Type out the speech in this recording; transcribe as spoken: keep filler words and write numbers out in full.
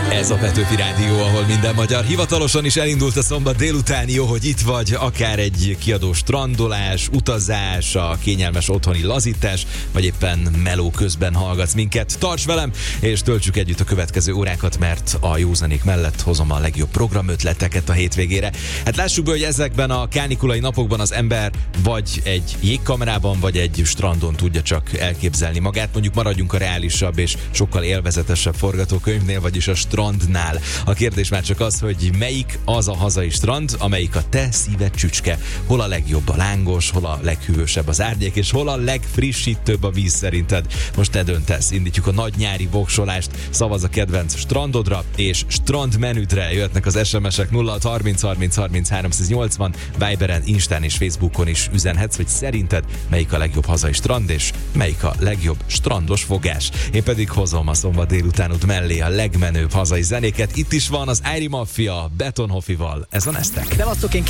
Ez a Petőfi Rádió, ahol minden magyar. Hivatalosan is elindult a szombat délután, jó, hogy itt vagy, akár egy kiadó strandolás, utazás, a kényelmes otthoni lazítás, vagy éppen meló közben hallgatsz minket. Tarts velem, és töltsük együtt a következő órákat, mert a józanék mellett hozom a legjobb programötleteket a hétvégére. Hát lássuk be, hogy ezekben a kánikulai napokban az ember vagy egy jégkamerában, vagy egy strandon tudja csak elképzelni magát. Mondjuk maradjunk a reálisabb és sokkal élvezetesebb forgatókönyvnél, vagyis a strandnál. A kérdés már csak az, hogy melyik az a hazai strand, amelyik a te szíved csücske. Hol a legjobb a lángos, hol a leghűvösebb az árnyék, és hol a legfrissítőbb a víz szerinted. Most te döntesz. Indítjuk a nagy nyári voksolást, szavaz a kedvenc strandodra, és strandmenüdre jöhetnek az es em es-ek nulla hat harminc harminc harminc háromszáznyolcvan, Viberen, Instán és Facebookon is üzenhetsz, hogy szerinted melyik a legjobb hazai strand, és melyik a legjobb strandos fogás. Én pedig hozom a szombat délutánod mellé a legmenőbb hazai zenéket. Itt is van az Airy Mafia Betonhoffival. Ez a Neztek. Szevasztok, én